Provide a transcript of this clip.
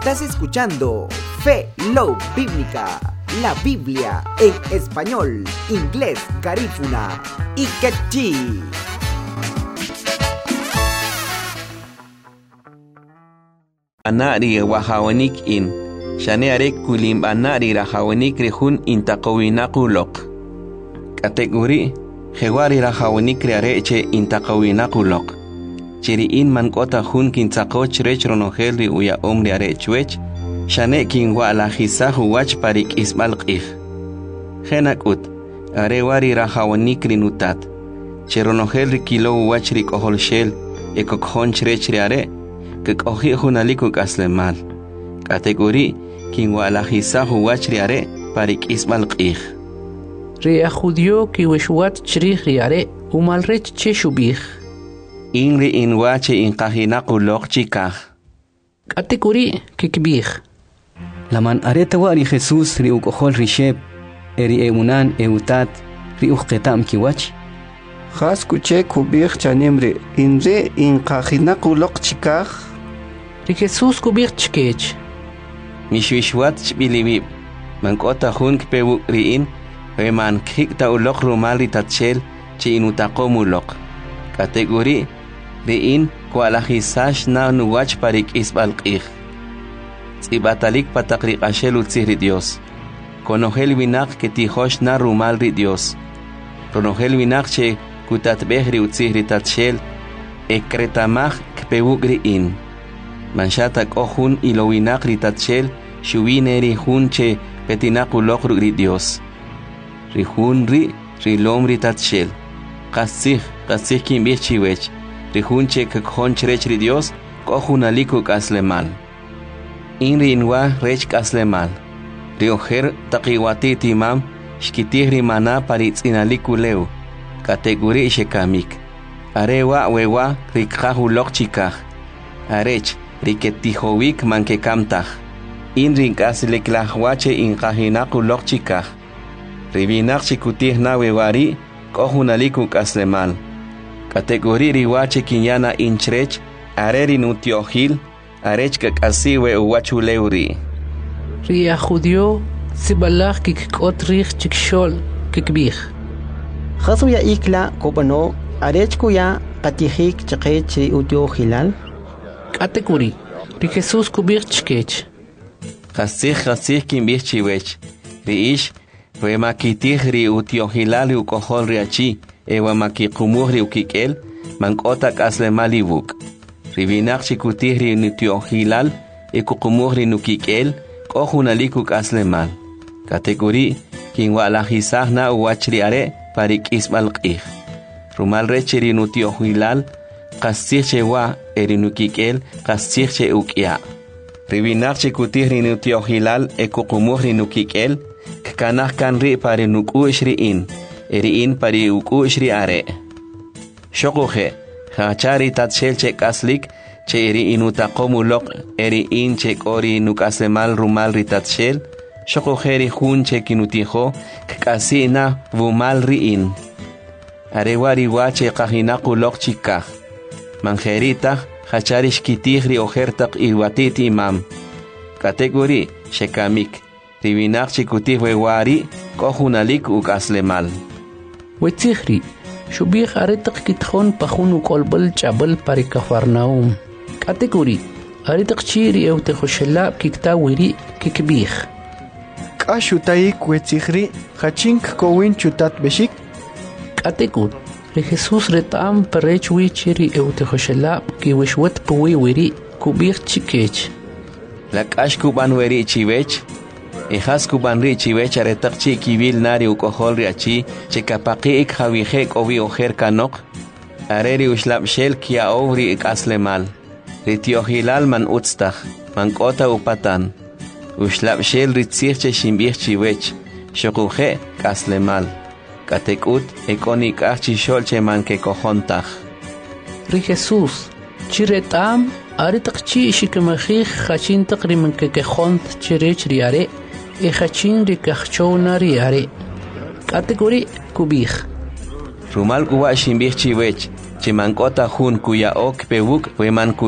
Estás escuchando Fe Love Bíblica, la Biblia en español, inglés, garífuna y quechí. Anari wahawanik in shanearek kulim anari rahawanik rehun intaqawinakulok kategori hewari rahawanik reareche intaqawinakulok chiri in mankota hun kintakoch rechronogel ri uya omri arechwech shane kin wala hisahu wach parik isbalqih henakut arewari rahawanik rinutat cheronogel ri kilo wach ri koholshel ekokhon chrechriare que cogí junalico caslemal. Categorí, quien walajisa huachriare para ismal qih. Ria judio ki wishwat chrih riare, umalrech cheshubih. Inri inwache inqahinaku loqchikah. Categorí, kikbih. Laman areta wari Jesús ri ukohol risheb, eri eunan eutat, ri uqetam kiwach. Khas kuche kubih chanimri, inre inqahinaku loqchikah. Ri Jesús kubir chkech. Mishwishwat chbilibib. Mankota hun kpewu riin. We man kikta ulok rumali tatchel. Chi inutakomulok. Kategori. Riin kwalahisash na nuwach parik isbalqih. Tsibatalik patakrik ashel utsihri Dios. Konogel winak que tijosh na rumal ri Dios. Konogel winak che kutatbehri utsihri tatchel. Ekretamach kpewu riin. Manshatak ohun ilowinak ritatchel, shuwine rihun che petinaku lokru ri Dios. Rihun rilom ritatchel. Kasih kimbih chiwech. Rihun che kakhon chrech ri Dios, kohun aliku kaslemal. Inri inwa rech kaslemal. Rioher takiwati timam, shkitih rimana paritz inaliku leu. Kategori shekamik. Arewa wewa rikhahu lokchikah. Arech. Riketihowik mankekamtaj. Inrin kasleklahwache inqahinaku lokchikaj. Ribinak chikutih na wewari, kohunaliku kaslemal. Kategori riwache kinyana inchrech, areri nutiohil, arechka kasiwe uwachuleuri. Ria judio, sibalach kikot rich chikshol, kikbih. Khasuya ikla kopano, arechkuya patihik chakech ri utio hilal. Categorí, ri Jesús kubir chkech. Jasih kimbih chiwech. Riish, makitih ri utiohilali ukohol riachi, makikumuh ri ukikel, mankota kaslemali buk. Ribinak chikutih ri nutiohilal, kukumuh ri nukikel, kohunaliku kaslemal. Kategori, kinwalahisah na uwachriare parik isbalqih. Rumal reche ri nutiohilal, Kasih wa erinukikel, kasih ukia. Ribinak chikutih rinutiohilal ekukumuh rinukikel, kanah kanri pari nukushriin, eriin pari ukushri are. Shokuhe, hachari tatshel che kaslik, che eri inutakomulok, eriin che kori nukasemal rumal ritatshel, shokuhe rihun che kinutiho, kasina vumal riin. Arewari wache kahinakulok chikah. Manjerita, hacharish kitihri ojertak iwatit imam. Kategori, shekamik. Ribinak chikutih wewari, kohunalik ukaslemal. Wetihri, shubih aretak kitkhon pahun ukolbal chabal pari Kafarnaum. Kategori, aretak chiri eutejoshela kiktawiri kikbih. Kashutaik wetihri, hachink kowin chutat beshik. Kategori, Ri Jesús retam perech wichiri eutejoshela ki wishwat puwi wiri kubir chikech. Lakash kuban weri chiwech. Ihas kuban ri chiwech aretak chi kibil nari ukohol riachi chekapaki ik hawihek ovi ojer kanok. Areri ushlap shel kia ovri ik aslemal. Ritiohilal man utstach, man kota upatan. Ushlap shel ritzirche shimbich chiwech. Shokuhe kaslemal. Katekut ekonik achishol cheman ke kojontaj. Ri Jesús, chiretam, aretak chi shikemachich hachin takriman ke kejont chirech riare, e hachin rikachona riare. Kategori kubih. Rumal kuwa shimbich chiwech, chimankota hun kuya ok pewuk weman